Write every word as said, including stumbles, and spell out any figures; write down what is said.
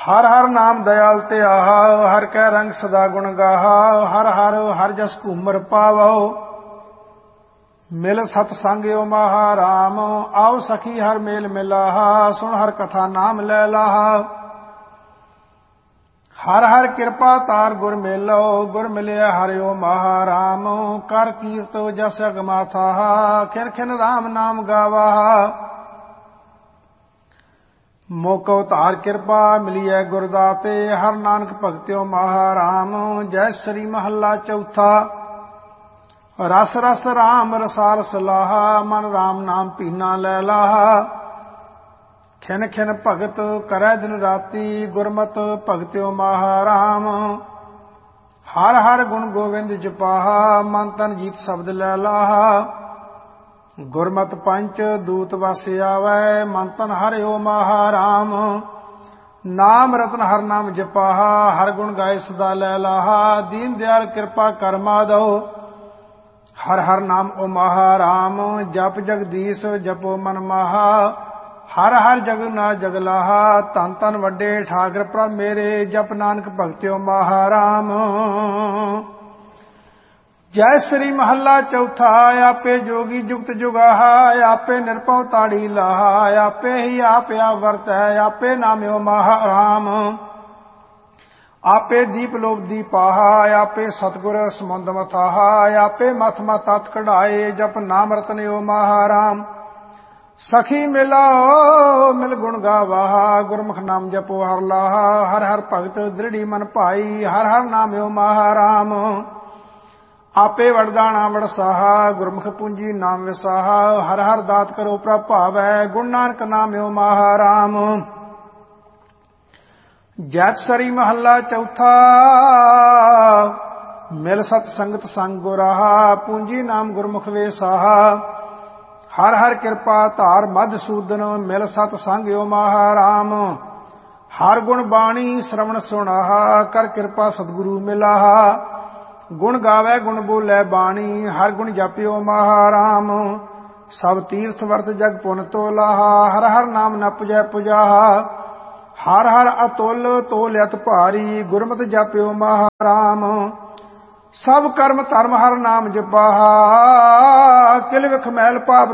हर हर नाम दयाल ते आहा, हर कै रंग सदा गुण गाहा। हर हर हर जस घूमर पावो, मिल सत संग्यो महाराम। आओ सखी हर मेल मिलाहा, सुन हर कथा नाम लै लाहा। हर हर कृपा तार गुर मेलो, गुर मिलिया हरिओ महाराम। कर कीर्त जस अगमाथा, खिन खिन राम नाम गावाहा। मोको तार कृपा मिलिए गुरदाते, हर नानक भगत्यो महाराम। जय श्री महला चौथा। रस रस राम रसाल सलाहा, मन राम नाम पीना लै लाहा। खिन खिन भगत करै दिन राती, गुरमत भगत्यो महाराम। हर हर गुण गोविंद जपाहा, मन तन जीत शब्द लै लाहा। गुरमत पंच दूत वस आवै, मन तन हरिओ महाराम। नाम रतन हर नाम जपाहा, हर गुण गाय सदा लै लाहा। दीन दयाल कृपा कर माधो, हर हर नाम ओ महाराम। जप जगदीश जपो मन माहा, हर हर जग ना जग लाहा। धन धन वड्डे ठाकर प्रभ मेरे, जप नानक भगत्यो महाराम। जय श्री महला चौथा। आपे जोगी जुगत जुगाहा, आपे निरपौ ताड़ी लाहा। आपे ही आप आवर्त है, आपे नाम्यो महाराम। आपे दीप लोक दीपाहा, आपे सतगुर समुंद मथाहा। आपे मथ मथ तत् कढ़ाए, जप नाम रतनयो महाराम। सखी मिलाओ मिल गुण गावाहा, गुरमुख नाम जपो हर लाहा। हर हर भगत दृढ़ी मन भाई, हर हर नाम्यो महाराम। आपे वरदाना वरसाहा, गुरमुख पूंजी नाम विसाहा। हर हर दात करो प्रभावै, गुण नानक नाम्यो महाराम। जैत सरी महला चौथा। मिल सत संगत संग गुराहा, पूंजी नाम गुरमुख वेसाहा। हर हर कृपा धार मधुसूदन, मिल सत संग्यो महाराम। हर गुण बाणी श्रवण सुनाहा, कर कृपा सतगुरु मिलाहा। गुण गावै गुण बोलै बाणी, हर गुण जपियो महाराम। सब तीर्थ वर्त जग पुन तोलाहा, हर हर नाम न पुजै पुजाहा। हर हर अतुल तोल अत भारी, गुरमत जपियो महाराम। सब कर्म धर्म हर नाम जपाहा, किल विख मैल पाप